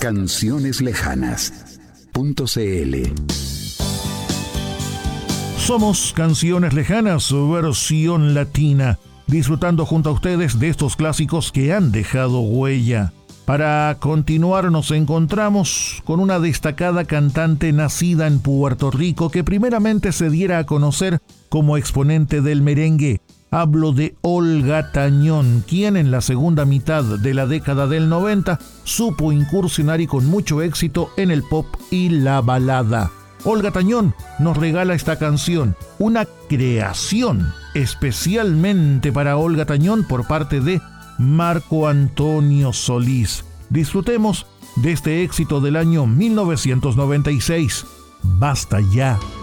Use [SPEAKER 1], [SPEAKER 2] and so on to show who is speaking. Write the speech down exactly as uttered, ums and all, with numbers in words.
[SPEAKER 1] Canciones lejanas punto c l.
[SPEAKER 2] Somos Canciones Lejanas, versión latina, disfrutando junto a ustedes de estos clásicos que han dejado huella. Para continuar nos encontramos con una destacada cantante nacida en Puerto Rico que primeramente se diera a conocer como exponente del merengue. Hablo de Olga Tañón, quien en la segunda mitad de la década del noventa supo incursionar y con mucho éxito en el pop y la balada. Olga Tañón nos regala esta canción, una creación especialmente para Olga Tañón por parte de Marco Antonio Solís. Disfrutemos de este éxito del año mil novecientos noventa y seis. Basta ya.